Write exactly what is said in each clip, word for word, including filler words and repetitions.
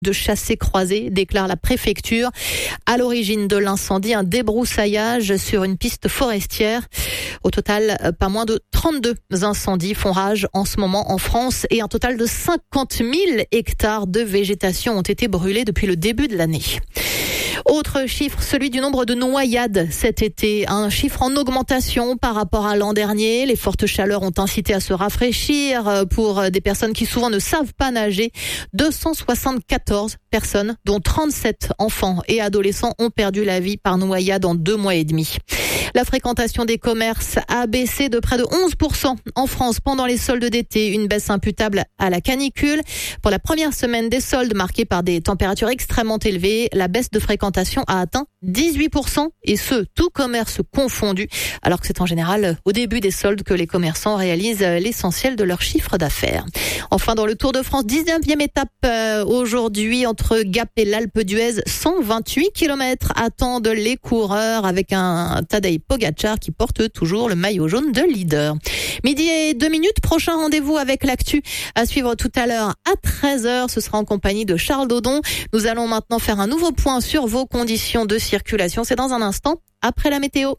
de chassés-croisés, déclare la préfecture. À l'origine de l'incendie, un débroussaillage sur une piste forestière. Au total, pas moins de trente-deux incendies font rage en ce moment en France et un total de cinquante mille hectares de végétation ont été brûlés depuis le début de l'année. Autre chiffre, celui du nombre de noyades cet été. Un chiffre en augmentation par rapport à l'an dernier. Les fortes chaleurs ont incité à se rafraîchir pour des personnes qui souvent ne savent pas nager. deux cent soixante-quatorze personnes, dont trente-sept enfants et adolescents, ont perdu la vie par noyade en deux mois et demi. La fréquentation des commerces a baissé de près de onze pour cent en France pendant les soldes d'été, une baisse imputable à la canicule. Pour la première semaine des soldes marqués par des températures extrêmement élevées, la baisse de fréquentation a atteint dix-huit pour cent et ce, tout commerce confondu, alors que c'est en général au début des soldes que les commerçants réalisent l'essentiel de leur chiffre d'affaires. Enfin, dans le Tour de France, dix-neuvième étape euh, aujourd'hui entre Gap et l'Alpe d'Huez, cent vingt-huit kilomètres attendent les coureurs avec un Tadej Pogacar qui porte toujours le maillot jaune de leader. Midi et deux minutes, prochain rendez-vous avec l'actu à suivre tout à l'heure à treize heures. Ce sera en compagnie de Charles Dodon. Nous allons maintenant faire un nouveau point sur vos conditions de circulation. C'est dans un instant, après la météo.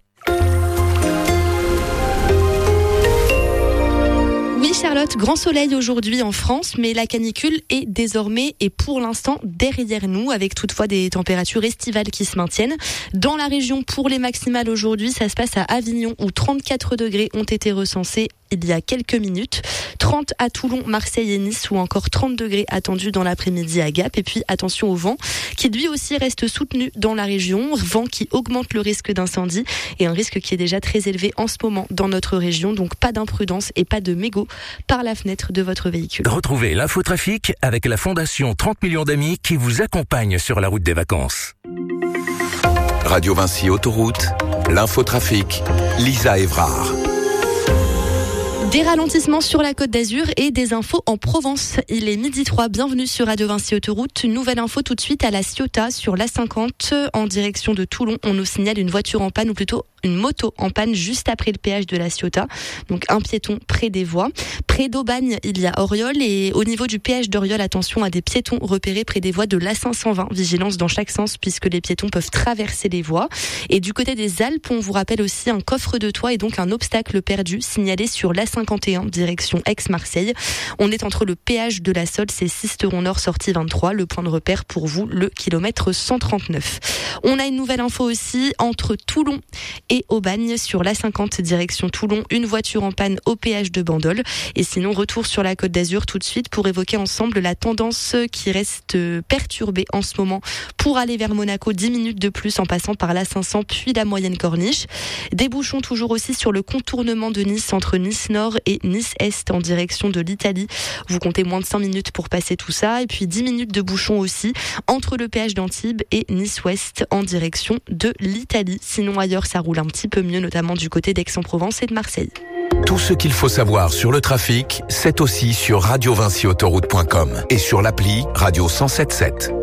Oui Charlotte, grand soleil aujourd'hui en France, mais la canicule est désormais et pour l'instant derrière nous, avec toutefois des températures estivales qui se maintiennent. Dans la région, pour les maximales aujourd'hui, ça se passe à Avignon où trente-quatre degrés ont été recensés il y a quelques minutes, trente à Toulon, Marseille et Nice ou encore trente degrés attendus dans l'après-midi à Gap. Et puis attention au vent qui lui aussi reste soutenu dans la région, vent qui augmente le risque d'incendie et un risque qui est déjà très élevé en ce moment dans notre région, donc pas d'imprudence et pas de mégots par la fenêtre de votre véhicule. Retrouvez l'infotrafic avec la Fondation trente millions d'amis qui vous accompagne sur la route des vacances. Radio Vinci Autoroute, l'infotrafic, Lisa Evrard. Des ralentissements sur la Côte d'Azur et des infos en Provence. Il est midi trois, bienvenue sur Radio Vinci Autoroute. Nouvelle info tout de suite à la Ciotat sur l'A cinquante en direction de Toulon. On nous signale une voiture en panne ou plutôt une moto en panne juste après le péage de la Ciotat. Donc un piéton près des voies. Près d'Aubagne, il y a Auriol et au niveau du péage d'Auriol, attention à des piétons repérés près des voies de l'A cinq cent vingt. Vigilance dans chaque sens puisque les piétons peuvent traverser les voies. Et du côté des Alpes, on vous rappelle aussi un coffre de toit et donc un obstacle perdu signalé sur l'A cinquante et un direction Aix-Marseille. On est entre le péage de la Sole, c'est Sisteron Nord sortie vingt-trois. Le point de repère pour vous, le kilomètre cent trente-neuf. On a une nouvelle info aussi entre Toulon et Aubagne sur l'A cinquante direction Toulon. Une voiture en panne au péage de Bandol. Et sinon, retour sur la Côte d'Azur tout de suite pour évoquer ensemble la tendance qui reste perturbée en ce moment pour aller vers Monaco. dix minutes de plus en passant par l'A cinq cents puis la Moyenne Corniche. Des bouchons toujours aussi sur le contournement de Nice entre Nice Nord et Nice Est en direction de l'Italie. Vous comptez moins de cinq minutes pour passer tout ça. Et puis dix minutes de bouchons aussi entre le péage d'Antibes et Nice Ouest en direction de l'Italie. Sinon ailleurs, ça roule un petit peu mieux, notamment du côté d'Aix-en-Provence et de Marseille. Tout ce qu'il faut savoir sur le trafic, c'est aussi sur radio vinci autoroute point com et sur l'appli Radio cent sept sept.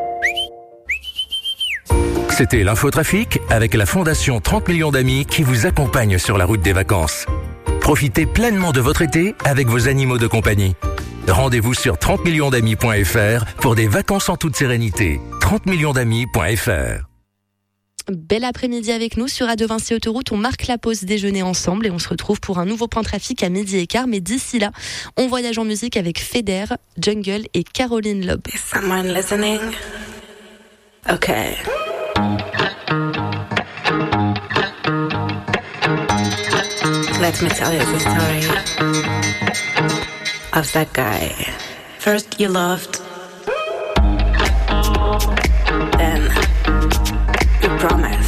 C'était l'infotrafic avec la Fondation trente millions d'amis qui vous accompagne sur la route des vacances. Profitez pleinement de votre été avec vos animaux de compagnie. Rendez-vous sur trente millions d'amis point f r pour des vacances en toute sérénité. trente millions d'amis point f r. Bel après-midi avec nous sur Radio Vinci Autoroute. On marque la pause déjeuner ensemble et on se retrouve pour un nouveau point trafic à midi et quart. Mais d'ici là, on voyage en musique avec Feder, Jungle et Caroline Loeb. Is someone listening? Okay. Let me tell you the story of that guy. First you loved, then you promised.